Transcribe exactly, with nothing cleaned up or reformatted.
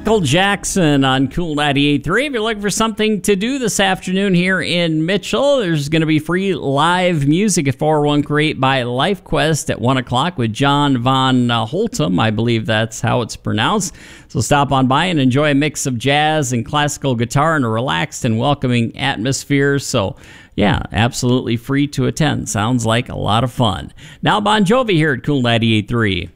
Michael Jackson on Cool ninety-eight point three. If you're looking for something to do this afternoon here in Mitchell, there's going to be free live music at four oh one Create by LifeQuest at one o'clock with John Von uh, Holtum. I believe that's how it's pronounced. So stop on by and enjoy a mix of jazz and classical guitar in a relaxed and welcoming atmosphere. So, yeah, absolutely free to attend. Sounds like a lot of fun. Now Bon Jovi here at Cool ninety-eight point three.